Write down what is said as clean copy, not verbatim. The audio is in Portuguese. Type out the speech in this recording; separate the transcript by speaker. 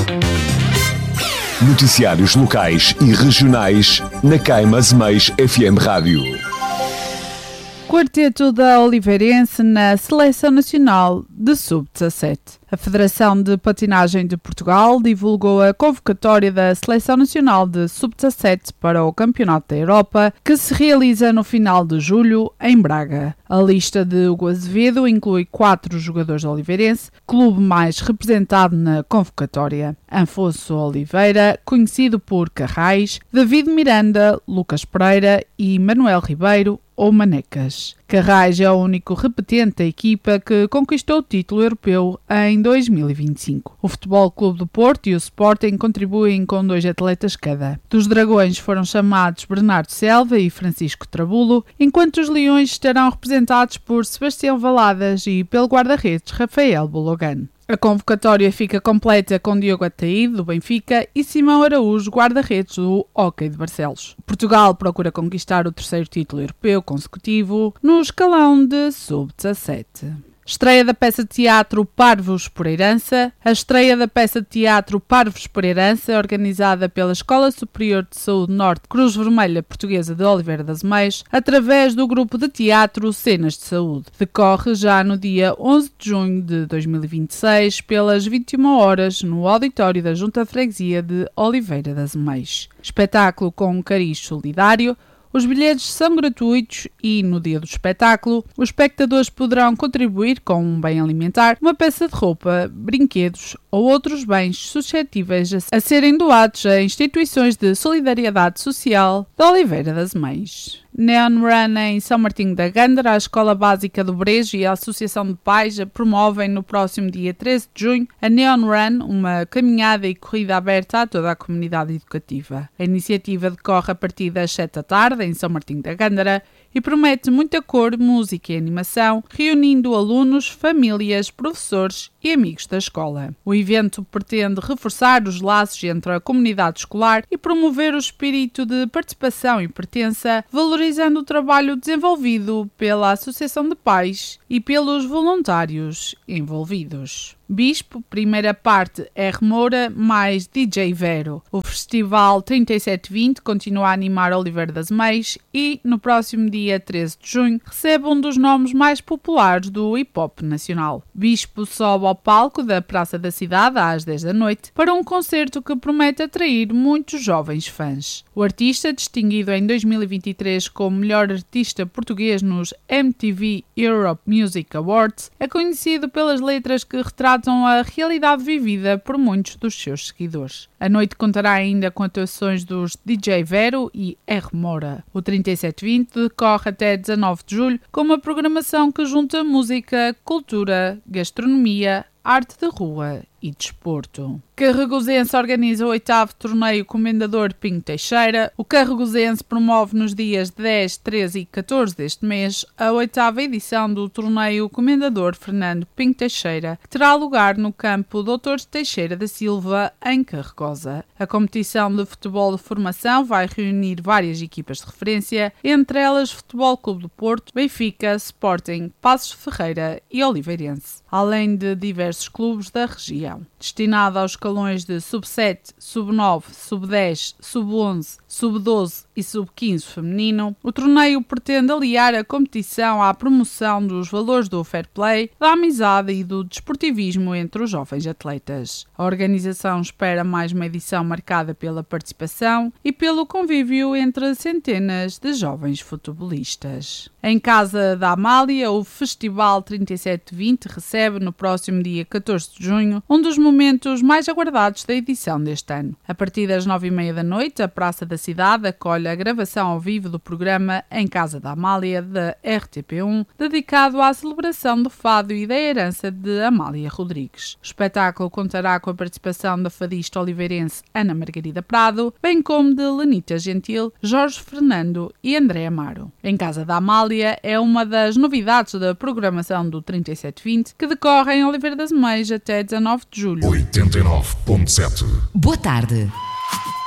Speaker 1: Noticiários locais e regionais na Caimas-Meis FM Rádio.
Speaker 2: Quarteto da Oliveirense na Seleção Nacional de Sub-17. A Federação de Patinagem de Portugal divulgou a convocatória da Seleção Nacional de Sub-17 para o Campeonato da Europa, que se realiza no final de julho, em Braga. A lista de Hugo Azevedo inclui 4 jogadores do Oliveirense, clube mais representado na convocatória: Afonso Oliveira, conhecido por Carrais, David Miranda, Lucas Pereira e Manuel Ribeiro, ou Manecas. Carrais é o único repetente da equipa que conquistou o título europeu em 2025. O Futebol Clube do Porto e o Sporting contribuem com 2 atletas cada. Dos Dragões foram chamados Bernardo Selva e Francisco Trabulo, enquanto os Leões estarão representados por Sebastião Valadas e pelo guarda-redes Rafael Bologan. A convocatória fica completa com Diogo Ataíde, do Benfica, e Simão Araújo, guarda-redes do Hóquei de Barcelos. Portugal procura conquistar o 3º título europeu consecutivo no escalão de Sub-17. Estreia da peça de teatro Parvos por Herança. A estreia da peça de teatro Parvos por Herança, organizada pela Escola Superior de Saúde Norte Cruz Vermelha Portuguesa de Oliveira das Meias, através do grupo de teatro Cenas de Saúde. Decorre já no dia 11 de junho de 2026, pelas 21 horas, no auditório da Junta de Freguesia de Oliveira das Meias. Espetáculo com um cariz solidário. Os bilhetes são gratuitos e, no dia do espetáculo, os espectadores poderão contribuir com um bem alimentar, uma peça de roupa, brinquedos ou outros bens suscetíveis a serem doados a instituições de solidariedade social da Oliveira das Meias. Neon Run em São Martinho da Gândara, a Escola Básica do Brejo e a Associação de Pais promovem no próximo dia 13 de junho a Neon Run, uma caminhada e corrida aberta a toda a comunidade educativa. A iniciativa decorre a partir das 7 da tarde em São Martinho da Gândara e promete muita cor, música e animação, reunindo alunos, famílias, professores e amigos da escola. O evento pretende reforçar os laços entre a comunidade escolar e promover o espírito de participação e pertença, valorizando o trabalho desenvolvido pela Associação de Pais e pelos voluntários envolvidos. Bispo, primeira parte R. Moura mais DJ Vero. O Festival 3720 continua a animar Oliveira das Meias e, no próximo dia 13 de junho, recebe um dos nomes mais populares do hip-hop nacional. Bispo sobe ao palco da Praça da Cidade às 10 da noite para um concerto que promete atrair muitos jovens fãs. O artista, distinguido em 2023 como melhor artista português nos MTV Europe Music Awards, é conhecido pelas letras que retratam a realidade vivida por muitos dos seus seguidores. A noite contará ainda com atuações dos DJ Vero e R. Moura. O 3720 decorre até 19 de julho com uma programação que junta música, cultura, gastronomia, arte de rua e desporto. Carregosense organiza o 8º torneio Comendador Pinho Teixeira. O Carregosense promove nos dias 10, 13 e 14 deste mês a 8ª edição do torneio Comendador Fernando Pinho Teixeira, que terá lugar no campo Dr. Teixeira da Silva, em Carregosa. A competição de futebol de formação vai reunir várias equipas de referência, entre elas Futebol Clube do Porto, Benfica, Sporting, Passos de Ferreira e Oliveirense, além de diversos clubes da região. Destinado aos escalões de sub-7, sub-9, sub-10, sub-11, sub-12 e sub-15 feminino, o torneio pretende aliar a competição à promoção dos valores do fair play, da amizade e do desportivismo entre os jovens atletas. A organização espera mais uma edição marcada pela participação e pelo convívio entre centenas de jovens futebolistas. Em Casa da Amália, o Festival 3720 recebe no próximo dia 14 de junho um dos momentos mais aguardados da edição deste ano. A partir das 9h30 da noite, a Praça da Cidade acolhe a gravação ao vivo do programa Em Casa da Amália, da RTP1, dedicado à celebração do fado e da herança de Amália Rodrigues. O espetáculo contará com a participação da fadista oliveirense Ana Margarida Prado, bem como de Lenita Gentil, Jorge Fernando e André Amaro. Em Casa da Amália é uma das novidades da programação do 3720, que decorre em Oliveira das Meias até 19 de julho.
Speaker 1: 89.7.
Speaker 3: Boa tarde.